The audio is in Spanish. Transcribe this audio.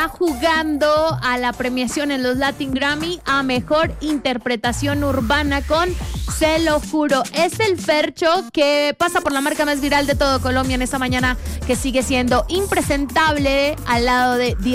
jugando a la premiación en los Latin Grammy a Mejor Interpretación Urbana con Se lo juro. Es el Fercho que pasa por la marca más viral de todo Colombia en esta mañana, que sigue siendo impresentable al lado de